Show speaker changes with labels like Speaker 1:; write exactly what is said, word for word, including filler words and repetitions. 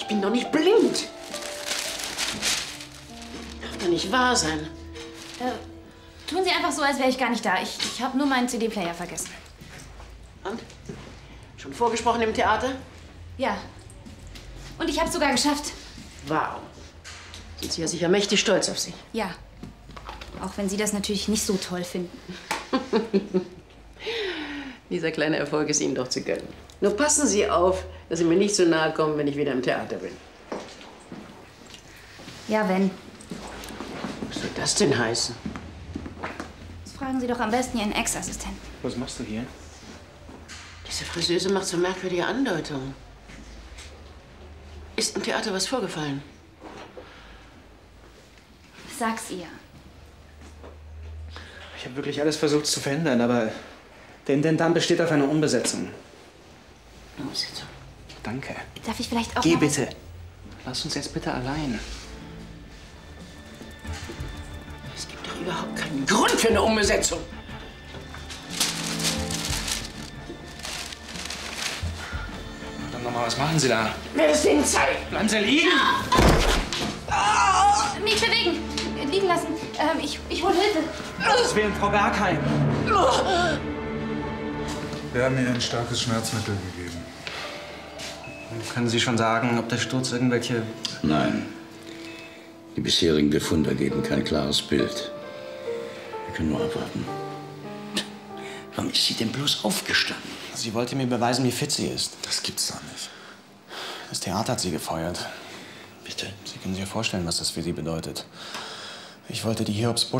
Speaker 1: bin doch nicht blind. Darf doch nicht wahr sein.
Speaker 2: Äh, tun Sie einfach so, als wäre ich gar nicht da. Ich, ich habe nur meinen C D-Player vergessen.
Speaker 1: Und? Schon vorgesprochen im Theater?
Speaker 2: Ja. Und ich habe es sogar geschafft.
Speaker 1: Wow. Sind Sie ja sicher mächtig stolz auf sich.
Speaker 2: Ja. Auch wenn Sie das natürlich nicht so toll finden.
Speaker 1: Dieser kleine Erfolg ist Ihnen doch zu gönnen. Nur passen Sie auf, dass Sie mir nicht so nahe kommen, wenn ich wieder im Theater bin.
Speaker 2: Ja, wenn.
Speaker 1: Was soll das denn heißen?
Speaker 2: Das fragen Sie doch am besten Ihren Ex-Assistenten.
Speaker 3: Was machst du hier?
Speaker 1: Diese Friseuse macht so merkwürdige Andeutungen. Ist im Theater was vorgefallen?
Speaker 2: Sag's ihr.
Speaker 3: Ich habe wirklich alles versucht zu verhindern, aber der Intendant besteht auf einer Umbesetzung.
Speaker 1: Umbesetzung?
Speaker 3: Danke.
Speaker 2: Darf ich vielleicht auch
Speaker 3: Geh
Speaker 2: mal was-
Speaker 3: bitte. Lass uns jetzt bitte allein.
Speaker 1: Es gibt doch überhaupt keinen Grund für eine Umbesetzung.
Speaker 3: Dann nochmal, was machen Sie da?
Speaker 1: Wer es Ihnen zeigt?
Speaker 3: Bleiben Sie liegen!
Speaker 2: Nicht bewegen! Liegen lassen. Ähm, ich, ich hole Hilfe.
Speaker 3: Das wäre Frau Bergheim.
Speaker 4: Wir haben ihr ein starkes Schmerzmittel gegeben.
Speaker 3: Können Sie schon sagen, ob der Sturz irgendwelche...
Speaker 5: Nein. Die bisherigen Befunde ergeben kein klares Bild. Wir können nur abwarten. Warum ist sie denn bloß aufgestanden?
Speaker 3: Sie wollte mir beweisen, wie fit sie ist.
Speaker 4: Das gibt's doch nicht.
Speaker 3: Das Theater hat sie gefeuert.
Speaker 5: Bitte?
Speaker 3: Sie können sich ja vorstellen, was das für sie bedeutet. Ich wollte die Hiobs